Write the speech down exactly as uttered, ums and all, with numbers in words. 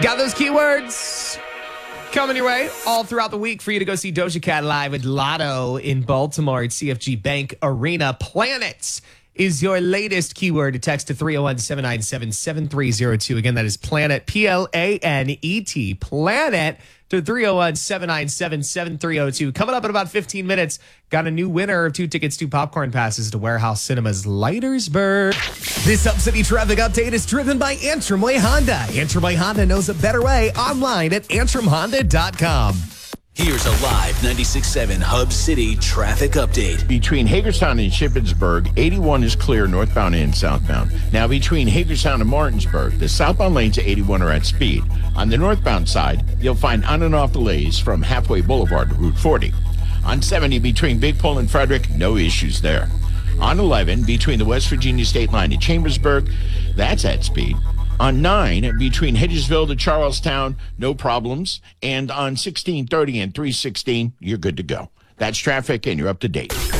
Got those keywords coming your way all throughout the week for you to go see Doja Cat live at Lotto in Baltimore at C F G Bank Arena. Planets is your latest keyword to text to three oh one, seven nine seven, seven three oh two. Again, that is Planet, P L A N E T, Planet, to three oh one, seven nine seven, seven three oh two. Coming up in about fifteen minutes, got a new winner of two tickets, two popcorn passes to Warehouse Cinemas Leitersburg. This Hub City traffic update is driven by Antrim Way Honda. Antrim Way Honda knows a better way online at antrim honda dot com. Here's a live ninety-six point seven Hub City traffic update. Between Hagerstown and Shippensburg, eighty-one is clear northbound and southbound. Now between Hagerstown and Martinsburg, the southbound lanes of eighty-one are at speed. On the northbound side, you'll find on and off delays from Halfway Boulevard to Route forty. On seventy between Big Pole and Frederick, no issues there. On eleven between the West Virginia state line and Chambersburg, that's at speed. On nine, between Hedgesville to Charlestown, no problems. And on sixteen thirty and three sixteen, you're good to go. That's traffic, and you're up to date.